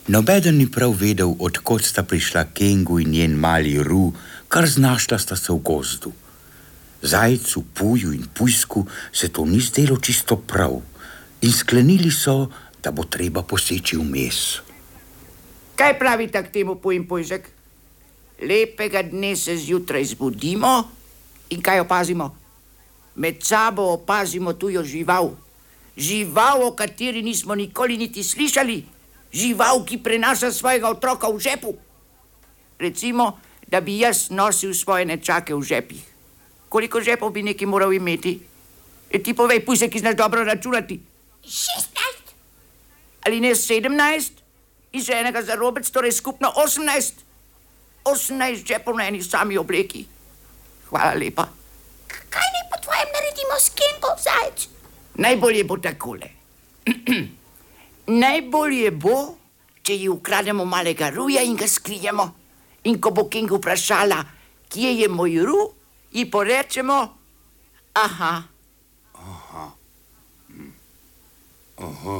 Nobeden ni prav vedel, odkot sta prišla Kengu in njen mali Ru, kar znašla sta se v gozdu. Zajcu, Puju in Pujsku se to ni zdelo čisto prav in sklenili so, da bo treba poseči vmes. Kaj pravite k temu, Puj in Pujsek? Lepega dne se zjutraj zbudimo in kaj opazimo? Med sabo opazimo tujo žival. Žival, o kateri nismo nikoli niti slišali. Žival, ki prenaša svojega otroka v žepu. Recimo, da bi jaz nosil svoje nečake v žepih. Koliko žepov bi neki moral imeti? Ti povej, Pujsek, ki znaš dobro računati. 16. Ali ne 17? In še enega za robec, torej skupno 18. 18 žepov na eni sami obleki. Hvala lepa. Kaj naj po tvojem naredimo s Kengo, Zajec? Najbolje bo takole. Najbolje bo, če ji ukrademo malega Ruja in ga skrijemo. In ko bo Kengu vprašala, kje je moj Ru, ji porečemo, aha. Aha. Aha.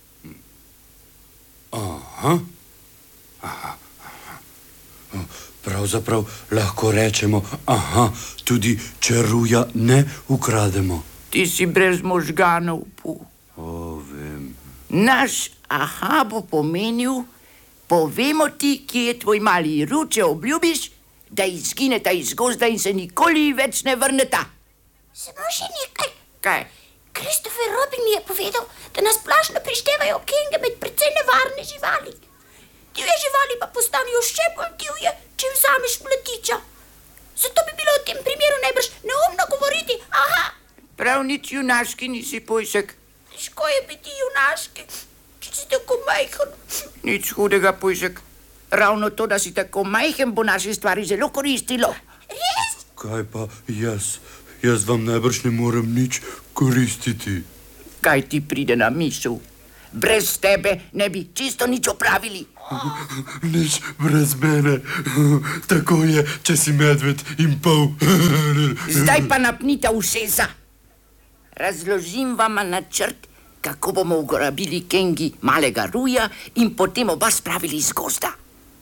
Aha. Aha. Pravzaprav lahko rečemo, aha, tudi če Ruja ne ukrademo. Ti si brez možganov, Pu. Vem. Naš aha bo pomenil, povemo ti, kje je tvoj mali Ru, če obljubiš, da izgineta iz gozda in se nikoli več ne vrneta. Samo še nekaj. Kaj? Christopher Robin mi je povedal, da nas splošno prištevajo Kenge med precej nevarne živali. Divje živali pa postanejo še bolj divje, če vzameš mladiča. Zato bi bilo v tem primeru najbrž neumno govoriti, aha. Prav nič junaški nisi, Pujsek. Težko je biti junaški, če si tako majhen. Nič hudega, Pujsek. Ravno to, da si tako majhen, bo naši stvari zelo koristilo. Res? Kaj pa jaz? Jaz vam najbrž ne morem nič koristiti. Kaj ti pride na misel? Brez tebe ne bi čisto nič opravili. Nič brez mene. Tako je, če si medved in pol. Zdaj pa napnite ušesa. Razložim vama načrt, kako bomo ugrabili Kengi malega Ruja in potem oba spravili iz gozda.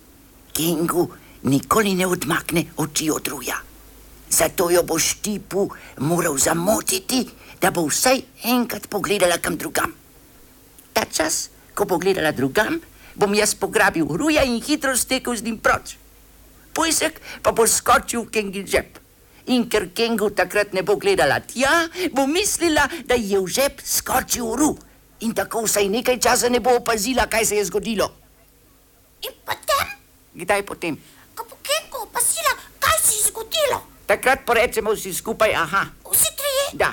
Kengu nikoli ne odmakne oči od Ruja. Zato jo boš ti, Pu, moral zamotiti, da bo vsaj enkrat pogledala kam drugam. Ta čas, ko bo gledala drugam, bom jaz pograbil Ruja in hitro stekel z njim proč. Pujsek pa bo skočil v Kengin žep. In ker Kengu takrat ne bo gledala tja, bo mislila, da ji je v žep skočil Ru. In tako vsaj nekaj časa ne bo opazila, kaj se je zgodilo. In potem? Kdaj potem? Ko bo Kengu opazila, kaj se je zgodilo. Takrat porečemo vsi skupaj, aha. Vsi trije? Da.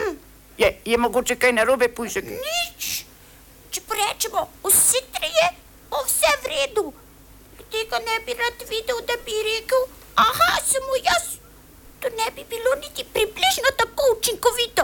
Je mogoče kaj narobe, Pujsek? Nič. Če porečemo vsi trije, bo vse v redu. Tega ne bi rad videl, da bi rekel, aha, samo jaz. To ne bi bilo niti približno tako učinkovito.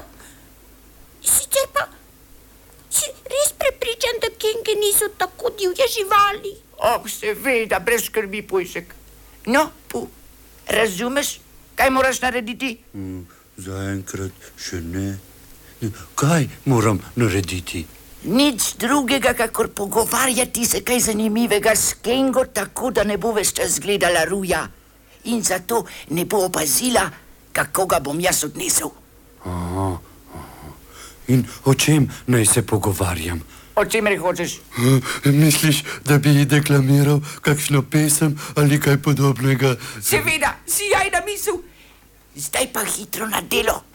Sicer pa si res prepričan, da Kenge niso tako divje živali. Seveda, brez skrbi, Pujsek. No, Pu, razumeš, kaj moraš narediti? Zaenkrat še ne. Kaj moram narediti? Nič drugega, kakor pogovarjati se kaj zanimivega s Kengo, tako da ne bo ves čas gledala Ruja. In zato ne bo opazila, kako ga bom jaz odnesel. Aha. In o čem naj se pogovarjam? O čemer hočeš? Misliš, da bi deklamiral kakšno pesem ali kaj podobnega? Seveda, sijajna misel. Zdaj pa hitro na delo.